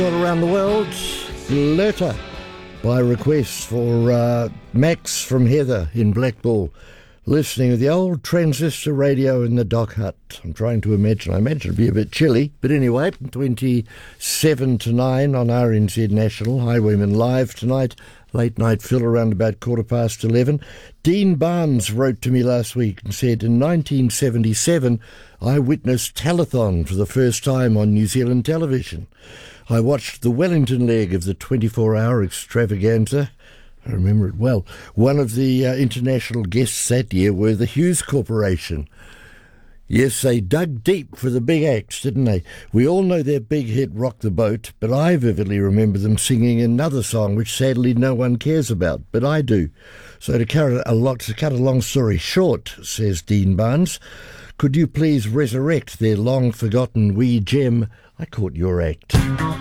All around the world, Letter by request for Max from Heather in Blackball, listening to the old transistor radio in the dock hut. I'm trying to imagine. I imagine it'd be a bit chilly, but anyway, 27 to 9 on RNZ National, Highwayman Live tonight. Late night fill around about 11:15. Dean Barnes wrote to me last week and said, in 1977, I witnessed Telethon for the first time on New Zealand television. I watched the Wellington leg of the 24-hour extravaganza. I remember it well. One of the international guests that year were the Hughes Corporation. Yes, they dug deep for the big acts, didn't they? We all know their big hit Rock the Boat, but I vividly remember them singing another song which sadly no one cares about, but I do. So to cut a long story short, says Dean Barnes, could you please resurrect their long-forgotten wee gem, I Caught Your Act?